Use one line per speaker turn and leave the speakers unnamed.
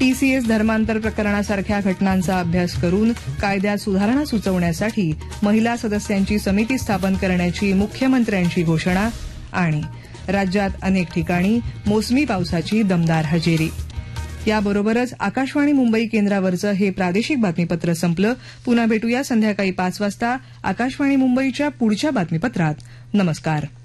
TCS धर्मांतर प्रकरणासारख्या घटनांचा अभ्यास करून कायद्यात सुधारणा सुचवण्यासाठी महिला सदस्यांची समिती स्थापन करण्याची मुख्यमंत्र्यांची घोषणा. आणि राज्यात अनेक ठिकाणी मोसमी पावसाची दमदार हजेरी. याबरोबरच आकाशवाणी मुंबई केंद्रावरचं हे प्रादेशिक बातमीपत्र संपलं. पुन्हा भेटूया संध्याकाळी 5 वाजता आकाशवाणी मुंबईच्या पुढच्या बातमीपत्रात. नमस्कार.